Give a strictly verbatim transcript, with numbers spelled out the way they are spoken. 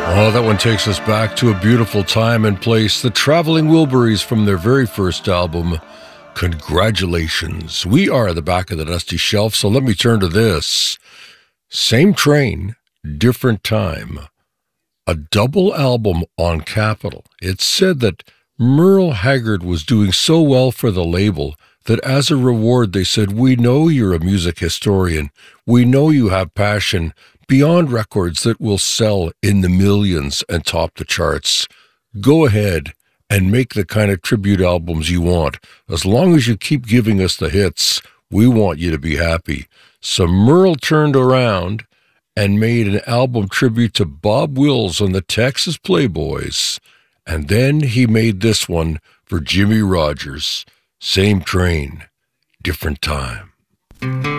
Oh, that one takes us back to a beautiful time and place. The Traveling Wilburys from their very first album, Congratulations. We are the back of the dusty shelf, so let me turn to this. Same train, different time. A double album on Capitol. It's said that Merle Haggard was doing so well for the label that as a reward they said, "We know you're a music historian. We know you have passion beyond records that will sell in the millions and top the charts. Go ahead and make the kind of tribute albums you want. As long as you keep giving us the hits, we want you to be happy." So Merle turned around and made an album tribute to Bob Wills and the Texas Playboys. And then he made this one for Jimmy Rogers. Same train, different time.